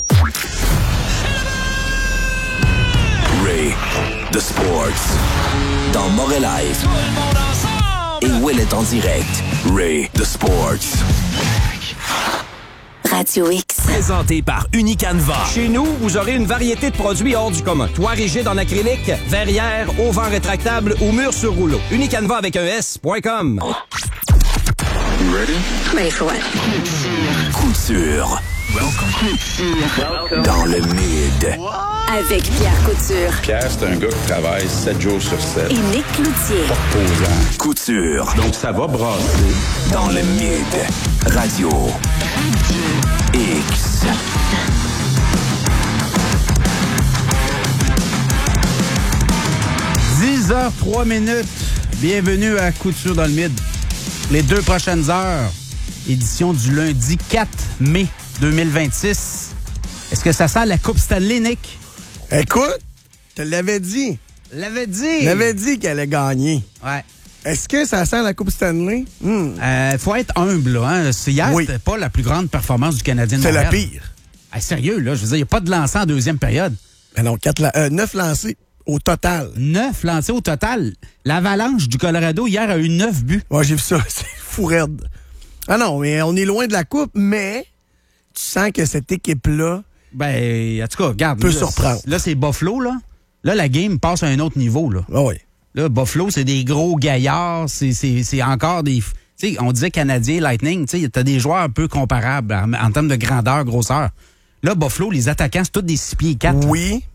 Ray, The Sports. Dans Moret Live. Et Will est en direct. Ray, The Sports. Radio X. Présenté par Unicanva. Chez nous, vous aurez une variété de produits hors du commun. Toit rigide en acrylique, verrière, auvent rétractable ou mur sur rouleau. Unicanva avec un S point com. Ready? Ready for what? Couture. Welcome. Dans le mid. Avec Pierre Couture. Pierre, c'est un gars qui travaille sept jours sur sept. Et Nick Cloutier. Pas reposant. Couture. Donc, ça va brasser. Dans le mid. Radio X. dix heures trois minutes. Bienvenue à Couture dans le mid. Les deux prochaines heures. Édition du lundi quatre mai deux mille vingt-six. Est-ce que ça sent la Coupe Stanley, Nick? Écoute, te l'avais dit. L'avais dit. L'avais dit qu'elle allait gagner. Ouais. Est-ce que ça sent la Coupe Stanley? Il hmm. euh, faut être humble. Hein? Hier, oui. C'était pas la plus grande performance du Canadien de Montréal. C'est la pire. Ah, sérieux, là, je veux dire, il n'y a pas de lancé en deuxième période. Ben non, quatre, euh, neuf lancés au total. Neuf lancés au total. L'Avalanche du Colorado, hier, a eu neuf buts. Ouais, j'ai vu ça. C'est fou raide. Ah non, mais on est loin de la Coupe, mais tu sens que cette équipe-là... Ben, en tout cas, regarde. Peut là, surprendre. Là, c'est Buffalo, là. Là, la game passe à un autre niveau, là. Ah oui. Là, Buffalo, c'est des gros gaillards. C'est, c'est, c'est encore des... Tu sais, on disait Canadien, Lightning, tu sais, t'as des joueurs un peu comparables en, en termes de grandeur, grosseur. Là, Buffalo, les attaquants, c'est tous des six pieds quatre. Oui.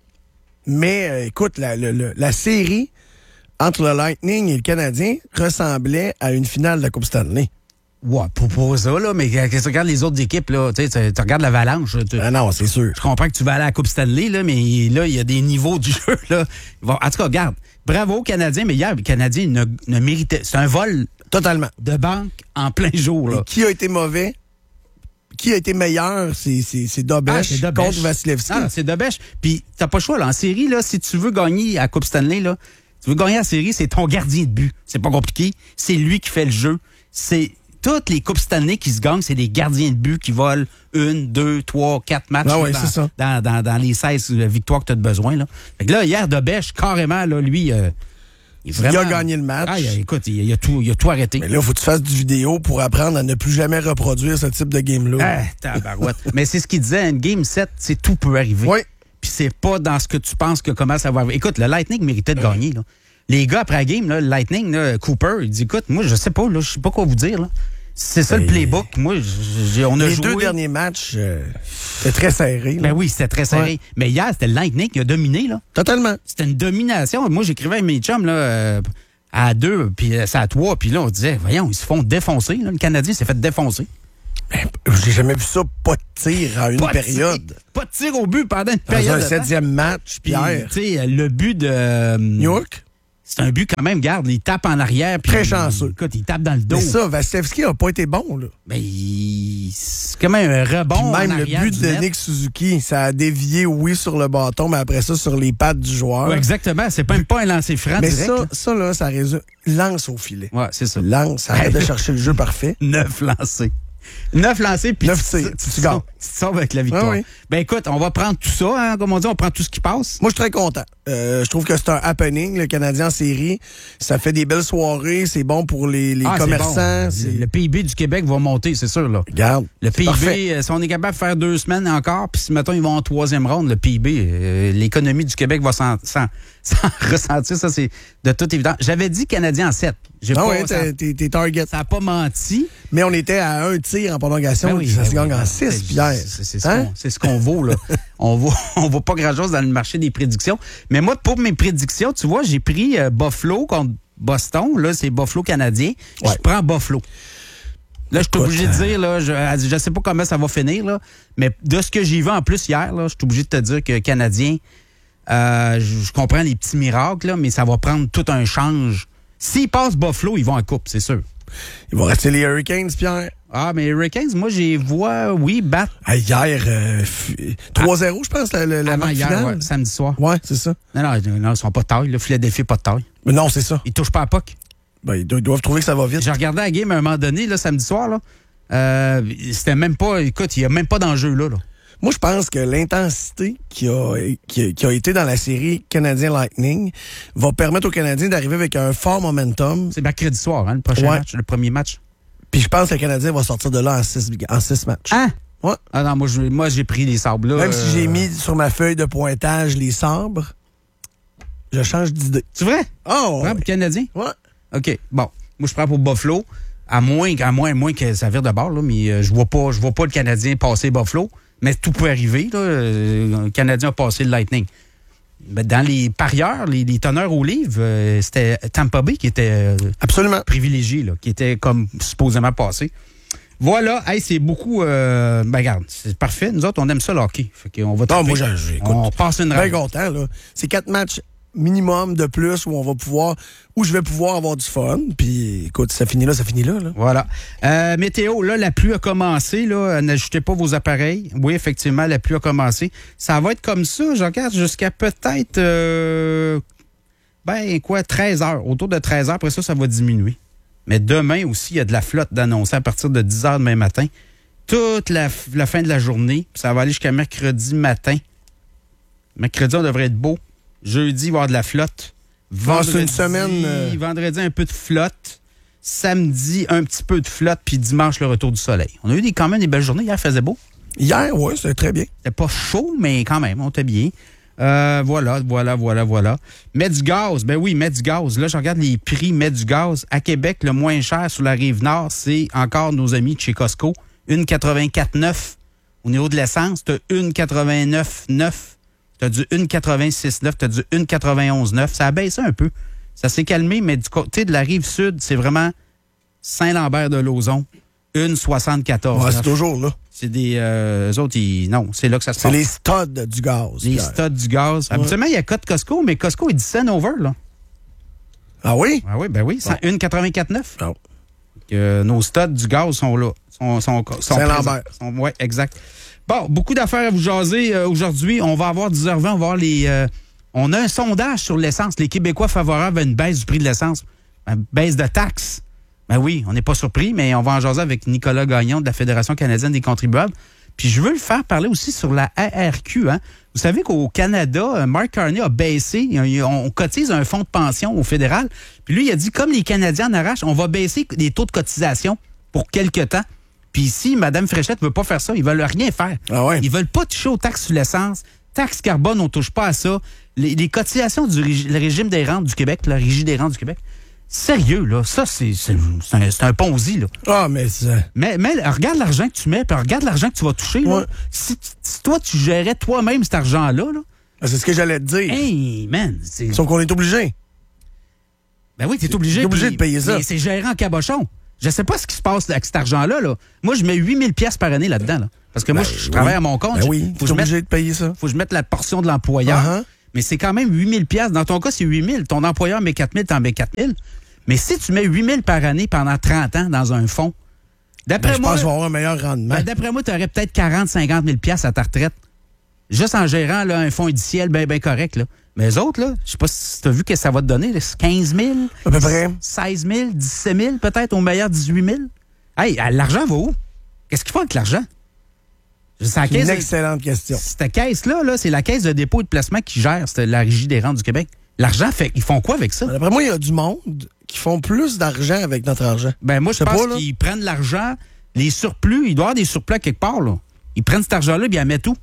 Mais, euh, écoute, la, la, la, la série entre le Lightning et le Canadien ressemblait à une finale de la Coupe Stanley. Ouais, pour, pour ça, là, mais quand tu regardes les autres équipes, là, tu sais, tu regardes l'Avalanche. Tu, ah non, c'est sûr. Je comprends que tu vas aller à la Coupe Stanley, là, mais là, il y a des niveaux du jeu, là. En tout cas, regarde, bravo aux Canadiens, mais hier, les Canadiens ne, ne méritaient... C'est un vol... Totalement. De banque en plein jour, là. Et qui a été mauvais? Qui a été meilleur? C'est, c'est, c'est Dobèche ah, contre Vasilevski. Ah, c'est Dobèche. Puis, t'as pas le choix, là. En série, là, si tu veux gagner à la Coupe Stanley, là, tu veux gagner la série, c'est ton gardien de but. C'est pas compliqué. C'est lui qui fait le jeu. C'est... Toutes les Coupes Stanley qui se gagnent, c'est des gardiens de but qui volent une, deux, trois, quatre matchs ah ouais, dans, c'est ça. Dans, dans, dans les seize victoires que tu as besoin. Là. Fait que là, hier, Dobèche, carrément, là, lui, euh, il, vraiment... il a gagné le match. Ah, il a, écoute, il a, il, a tout, il a tout arrêté. Mais là, il faut que tu fasses du vidéo pour apprendre à ne plus jamais reproduire ce type de game-là. Ah, tabarouette. Mais c'est ce qu'il disait, une game sept, c'est tout peut arriver. Oui. Puis c'est pas dans ce que tu penses que comment ça va arriver. Écoute, le Lightning méritait de gagner. Là. Les gars, après la game, là, le Lightning, là, Cooper, il dit, écoute, moi, je sais pas, là, je sais pas quoi vous dire, là. C'est ça, ben, le playbook. Moi, j'ai, on a les joué... deux derniers matchs, euh, c'était très serré. Là. Ben oui, c'était très serré. Ouais. Mais hier, c'était le Lightning qui a dominé, là. Totalement. C'était une domination. Moi, j'écrivais à mes chums, là, euh, à deux, puis c'est à trois, puis là, on disait, voyons, ils se font défoncer, là. Le Canadien s'est fait défoncer. Ben, j'ai jamais vu ça, pas de tir en une pas période. Tir, pas de tir au but pendant une Dans période. un septième match, Pierre. Tu sais, le but de... Euh, New York? C'est un but quand même, garde, il tape en arrière. Puis très chanceux. Écoute, il tape dans le dos. Mais ça, Vasilevski n'a pas été bon, là. Ben, il... c'est quand même un rebond puis même en arrière. Le but de net. Nick Suzuki, ça a dévié, oui, sur le bâton, mais après ça, sur les pattes du joueur. Ouais, exactement. C'est même pas un lancer franc mais direct. Mais ça, là. ça, là, ça résume. Lance au filet. Ouais, c'est ça. Lance, arrête de chercher le jeu parfait. Neuf lancés. Neuf lancés, puis Neuf tirs, tu, tu, tu gagnes. Tu te sauves avec la victoire. Ah oui. Ben écoute, on va prendre tout ça, hein, comme on dit, on prend tout ce qui passe. Moi, je suis très content. Euh, je trouve que c'est un happening, le Canadien en série. Ça fait des belles soirées, c'est bon pour les, les ah, commerçants. C'est bon. C'est... Le P I B du Québec va monter, c'est sûr, là. Regarde. Le P I B, parfait. Si on est capable de faire deux semaines encore, puis si, mettons, ils vont en troisième ronde, le P I B, euh, l'économie du Québec va s'en, s'en, s'en ressentir. Ça, c'est de toute évidence. J'avais dit Canadien en sept. J'ai ah pas, ouais, ça, t'es, t'es target. Ça n'a pas menti. Mais on était à un tir en prolongation. Ben oui, ça ben se gagne oui, en six, Pierre. C'est, c'est, c'est, hein? ce qu'on, c'est ce qu'on vaut, là. on vaut, on vaut pas grand-chose dans le marché des prédictions. Mais moi, pour mes prédictions, tu vois, j'ai pris euh, Buffalo contre Boston. Là, c'est Buffalo canadien. Ouais. Je prends Buffalo. Là, je suis obligé de dire, là, je, je sais pas comment ça va finir, là, mais de ce que j'ai vu en plus hier, là, je suis obligé de te dire que Canadien, euh, je, je comprends les petits miracles, là, mais ça va prendre tout un change. S'ils passent Buffalo, ils vont en coupe, c'est sûr. Ils vont rester les Hurricanes, Pierre. Ah, mais les Hurricanes, moi, j'ai vois, oui, battre. Ah, hier, euh, f... trois zéro, je pense, la, la, la Avant hier, ouais, samedi soir. Ouais, c'est ça. Non, non, non, ils sont pas de taille. Le Philadelphie, pas de taille. Mais non, c'est ça. Ils touchent pas à puck. Ben, ils doivent trouver que ça va vite. J'ai regardé la game à un moment donné, là, samedi soir, là. Euh, c'était même pas, écoute, il y a même pas d'enjeu, là, là. Moi, je pense que l'intensité qui a, qui, a, qui a été dans la série Canadien Lightning va permettre aux Canadiens d'arriver avec un fort momentum. C'est mercredi soir, hein, le prochain ouais. match, le premier match. Puis je pense que le Canadien va sortir de là en six, en six matchs. Hein? Ouais. Ah non, moi, je- moi j'ai pris les sabres là. Même si j'ai euh, mis sur ma feuille de pointage les sabres, je change d'idée. C'est vrai? Ah, Tu ouais. prends pour Canadien? Ouais. OK. Bon. Moi, je prends pour Buffalo. À moins, à moins, à moins que ça vire de bord, là, mais euh, je vois pas, je vois pas le Canadien passer Buffalo. Mais tout peut arriver. Là. Euh, le Canadien a passé le Lightning. Mais dans les parieurs, les, les teneurs au livre, euh, c'était Tampa Bay qui était euh, absolument privilégié, là, qui était comme supposément passé. Voilà, hey, c'est beaucoup. Euh, ben regarde, c'est parfait. Nous autres, on aime ça le hockey. Fait qu'on va Non, triper. moi, j'ai- j'ai- écoute, On passe une bien règle. content, là. C'est quatre matchs minimum de plus où on va pouvoir, où je vais pouvoir avoir du fun. Puis, écoute, ça finit là, ça finit là, là. Voilà. Euh, météo, là, la pluie a commencé. Là, n'ajoutez pas vos appareils. Oui, effectivement, la pluie a commencé. Ça va être comme ça, je regarde, jusqu'à peut-être, euh, ben quoi, treize heures. Autour de treize heures, après ça, ça va diminuer. Mais demain aussi, il y a de la flotte d'annoncer à partir de dix heures demain matin. Toute la, la fin de la journée. Puis ça va aller jusqu'à mercredi matin. Mercredi, on devrait être beau. Jeudi, il va y avoir de la flotte. Ah, c'est une semaine, euh, Vendredi, un peu de flotte. Samedi, un petit peu de flotte. Puis dimanche, le retour du soleil. On a eu des, quand même des belles journées. Hier, il faisait beau. Hier, oui, c'était très bien. C'était pas chaud, mais quand même, on était bien. Euh, voilà, voilà, voilà, voilà. Mets du gaz. Ben oui, mets du gaz. Là, je regarde les prix. Mets du gaz. À Québec, le moins cher sur la rive nord, c'est encore nos amis de chez Costco. un virgule quatre-vingt-quatre neuf. Au niveau de l'essence, t'as un virgule quatre-vingt-neuf neuf. T'as du un virgule quatre-vingt-six neuf. T'as du un virgule quatre-vingt-onze neuf. Ça a baissé un peu. Ça s'est calmé, mais du côté de la rive sud, c'est vraiment Saint-Lambert-de-Lauzon. un virgule soixante-quatorze. Ouais, c'est toujours là. C'est des... Euh, eux autres, ils, non, c'est là que ça se C'est passe. les studs du gaz. Les Pierre. studs du gaz. Ouais. Habituellement, il y a code Costco, mais Costco est dix cents over, là. Ah oui? Ah oui, ben oui. C'est un virgule quatre-vingt-quatre neuf. Oh. Euh, nos studs du gaz sont là. Sont, sont, sont Saint-Lambert. présents. Oui, exact. Bon, beaucoup d'affaires à vous jaser euh, aujourd'hui. On va avoir dix heures vingt, on va avoir les... euh, on a un sondage sur l'essence. Les Québécois favorables à une baisse du prix de l'essence. Une baisse de taxes. Ben oui, on n'est pas surpris, mais on va en jaser avec Nicolas Gagnon de la Fédération canadienne des contribuables. Puis je veux le faire parler aussi sur la A R Q. Hein. Vous savez qu'au Canada, Mark Carney a baissé, on cotise un fonds de pension au fédéral. Puis lui, il a dit, comme les Canadiens en arrachent, on va baisser les taux de cotisation pour quelque temps. Puis ici, Mme Fréchette ne veut pas faire ça. Ils veulent rien faire. Ah ouais. Ils veulent pas toucher aux taxes sur l'essence. Taxes carbone, on touche pas à ça. Les, les cotisations du régi- le régime des rentes du Québec, la régie des rentes du Québec, sérieux, là, ça, c'est c'est- c'est un, c'est un ponzi, là. Ah, mais c'est... Mais, mais regarde l'argent que tu mets, puis regarde l'argent que tu vas toucher. Là. Ouais. Si, si toi, tu gérais toi-même cet argent-là, là, Ah, c'est ce que j'allais te dire. hey, man, c'est... Sauf qu'on est obligé. Ben oui, t'es obligé. T'es obligé puis- de payer ça. Mais c'est géré en cabochon. Je sais pas ce qui se passe avec cet argent-là. Là. Moi, je mets huit mille pièces par année là-dedans. Là. Parce que moi, Ben je, je travaille oui. à mon compte. Ben Je- oui, faut t'es que je mette- obligé de payer ça. faut que je mette la portion de l'employeur. Uh-huh. Mais c'est quand même huit mille pièces. Dans ton cas, c'est huit mille. Ton employeur met quatre mille, t'en mets quatre mille. Mais si tu mets huit mille par année pendant trente ans dans un fonds, d'après Ben, je moi, pense qu'on va avoir un meilleur rendement. ben, d'après moi, tu aurais peut-être quarante, cinquante mille pièces à ta retraite. Juste en gérant là, un fonds indiciel bien ben correct. Là. Mais les autres, là, je sais pas si tu as vu que ça va te donner. Là, quinze mille, À peu près. seize mille, dix-sept mille, peut-être au meilleur dix-huit mille. Hey, l'argent va où? Qu'est-ce qu'ils font avec l'argent? C'est la C'est une caisse- excellente question. Cette caisse-là, là, c'est la caisse de dépôt et de placement qui gère c'est la Régie des rentes du Québec. L'argent, fait, ils font quoi avec ça? D'après moi, il y a du monde qui font plus d'argent avec notre argent. Ben moi, je sais pense pas, là. qu'ils prennent l'argent, les surplus, il doit y avoir des surplus à quelque part. Là. Ils prennent cet argent-là et ils en mettent tout.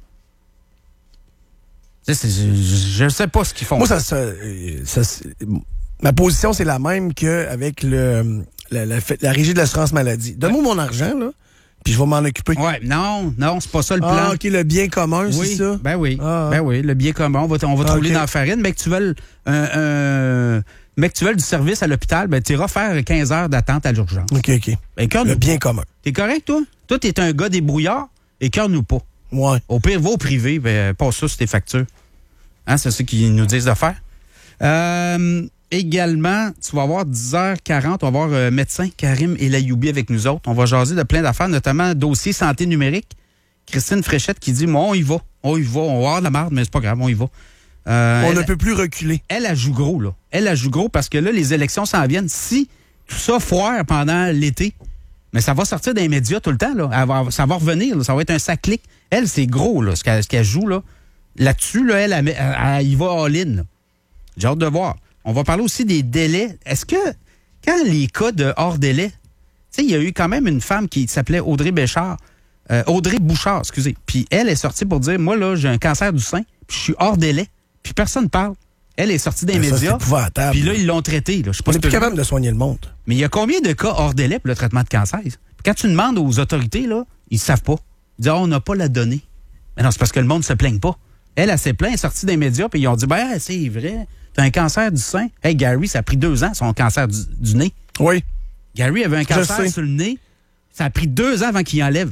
Tu sais, c'est- Je ne sais pas ce qu'ils font. Moi, ça, ça, euh, ça, c'est- ma position, c'est la même qu'avec le, la, la, la Régie de l'assurance maladie. Donne-moi mon argent, là, puis je vais m'en occuper. Ouais, non, non, c'est pas ça le plan. Ah, OK, le bien commun, oui, c'est ça? Ben oui, Ah, ben oui, le bien commun, on va, t- on va te Ah, rouler ok. dans la farine, mais que tu veux un, un- mais que tu veux du service à l'hôpital, ben tu iras faire quinze heures d'attente à l'urgence. OK, OK. Ben, Le bien commun. T'es correct, toi? Toi, t'es un gars débrouillard, et nous pas. Ouais. Au pire, va au privé, ben, passe ça sur tes factures. Hein, c'est ce qu'ils nous disent de faire. Euh, également, tu vas avoir dix heures quarante, on va avoir euh, médecin Karim Elayoubi avec nous autres. On va jaser de plein d'affaires, notamment dossier santé numérique. Christine Fréchette qui dit, moi, on y va, on y va, on va avoir de la marde, mais c'est pas grave, on y va. Euh, On elle, ne peut plus reculer. Elle, elle joue gros, là. Elle, elle joue gros parce que là, les élections s'en viennent. Si tout ça foire pendant l'été, mais ça va sortir des médias tout le temps, là. Elle va- ça va revenir, là. Ça va être un sac-clic. Elle, c'est gros, là, ce qu'elle, ce qu'elle joue, là. Là-dessus, là, elle, elle, elle, elle y va all-in, là. J'ai hâte de voir. On va parler aussi des délais. Est-ce que, quand les cas de hors délai, tu sais, il y a eu quand même une femme qui s'appelait Audrey Béchard. Euh, Audrey Bouchard, excusez. Puis elle est sortie pour dire, moi, là, j'ai un cancer du sein, puis je suis hors délai, puis personne ne parle. Elle est sortie des Mais ça, médias. c'est épouvantable. Puis là, ils l'ont traité. Là. Je sais pas On si n'est plus tu- capable de soigner le monde. Mais il y a combien de cas hors délai pour le traitement de cancer? Quand tu demandes aux autorités, là, ils ne savent pas. Ils disent, oh, on n'a pas la donnée. Mais non, c'est parce que le monde ne se plaigne pas. Elle, elle s'est plainte, elle est sortie des médias, puis ils ont dit, ben, c'est vrai, t'as un cancer du sein. Hey, Gary, ça a pris deux ans, son cancer du, du nez. Oui. Gary avait un Je cancer sais. sur le nez. Ça a pris deux ans avant qu'il enlève.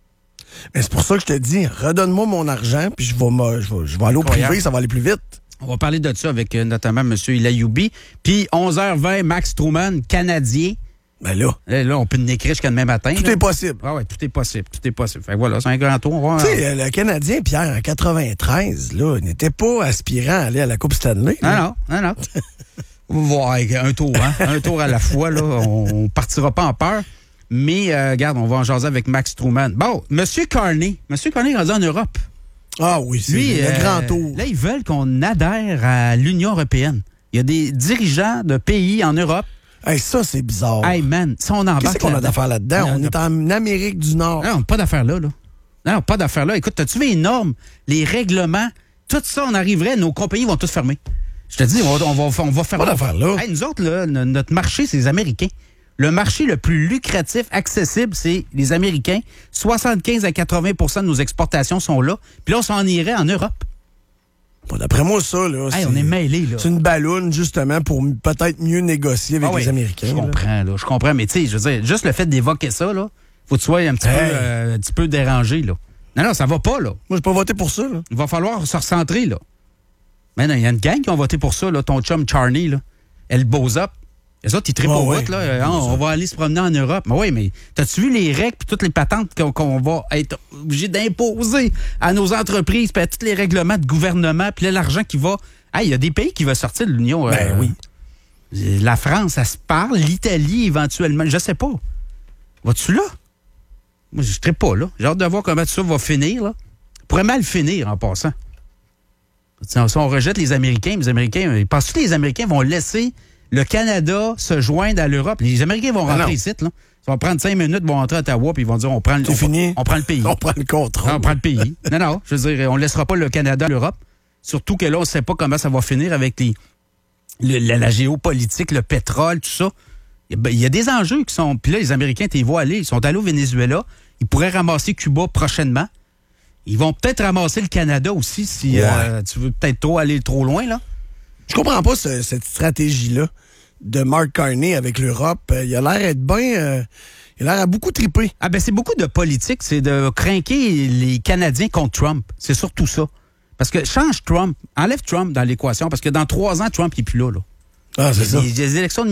Mais c'est pour ça que je te dis, redonne-moi mon argent, puis je vais, me- je vais, je vais aller au Incroyable. privé, ça va aller plus vite. On va parler de ça avec euh, notamment M. Ilayoubi. Puis onze heures vingt, Max Truman, Canadien. Ben là. Là, là, on peut en écrire jusqu'à demain matin. Tout là. est possible. Ah ouais, tout est possible. Tout est possible. Fait que voilà, c'est un grand tour. On va- Tu sais, euh, le Canadien, Pierre, en quatre-vingt-treize, là, n'était pas aspirant à aller à la Coupe Stanley. Non, là. non, non, non. On va voir avec un tour, hein? Un tour à la fois, là. On, on partira pas en peur. Mais, euh, regarde, on va en jaser avec Max Truman. Bon, M. Carney. M. Carney est rendu en Europe. Ah oui, c'est Lui, le euh, grand tour. Là, ils veulent qu'on adhère à l'Union européenne. Il y a des dirigeants de pays en Europe. Hey, ça, c'est bizarre. Hey, man, si on embarque Qu'est-ce qu'on a là-dedans? d'affaires là-dedans? Non, On est en Amérique du Nord. Non, pas d'affaires là, là. Non, pas d'affaires là. Écoute, as-tu vu les normes, les règlements, tout ça, on arriverait, nos compagnies vont toutes fermer. Je te dis, on va, on va, on va fermer. Pas d'affaires là. Hey, nous autres, là, no- notre marché, c'est les Américains. Le marché le plus lucratif, accessible, c'est les Américains. soixante-quinze à quatre-vingts pour cent de nos exportations sont là. Puis là, on s'en irait en Europe. Bon, d'après moi, ça, là, Hey, c'est- on est mêlés, là. c'est une balloune, justement, pour m- peut-être mieux négocier avec Ah oui, les Américains. Je là. comprends, là. Je comprends, mais tu sais, je veux dire, juste le fait d'évoquer ça, là, faut que tu sois un petit, Hey. peu, euh, un petit peu dérangé, là. Non, non, ça va pas, là. Moi, j'ai pas voté pour ça, là. Il va falloir se recentrer, là. Mais non, il y a une gang qui ont voté pour ça, là. Ton chum Charney, là. Elle bosse up. Les autres, ils trippent Ah au ouais, vote, là. Euh, on va aller se promener en Europe. Mais oui, mais t'as-tu vu les règles et toutes les patentes qu'on qu'on va être obligé d'imposer à nos entreprises, puis à tous les règlements de gouvernement, puis là, l'argent qui va. Ah, il y a des pays qui vont sortir de l'Union. Ben euh, oui. La France, ça se parle. L'Italie, éventuellement. Je sais pas. Vas-tu là? Moi, je ne pas là. J'ai hâte de voir comment tout ça va finir, là. Pourrait mal finir en passant. Si on, si on rejette les Américains, les Américains, ils pensent que les Américains vont laisser le Canada se joindre à l'Europe. Les Américains vont Ah rentrer non. ici, là. Ça va prendre cinq minutes, ils vont rentrer à Ottawa, puis ils vont dire on prend le, C'est on, fini. on prend le pays. On prend le contrôle. On prend le pays. Non, non, je veux dire, on ne laissera pas le Canada à l'Europe. Surtout que là, on ne sait pas comment ça va finir avec les, le- la, la géopolitique, le pétrole, tout ça. Il y a- ben, il y a des enjeux qui sont. Puis là, les Américains, tu les vois aller. Ils sont allés au Venezuela. Ils pourraient ramasser Cuba prochainement. Ils vont peut-être ramasser le Canada aussi si Ouais. euh, tu veux peut-être trop aller trop loin, là. Je comprends pas ce- cette stratégie-là de Mark Carney avec l'Europe. Euh, Il a l'air d'être bien... euh, il a l'air à beaucoup triper. Ah ben c'est beaucoup de politique, c'est de craquer les Canadiens contre Trump. C'est surtout ça. Parce que change Trump, enlève Trump dans l'équation, parce que dans trois ans, Trump n'est plus là. là. Ah, c'est Les- ça. les élections de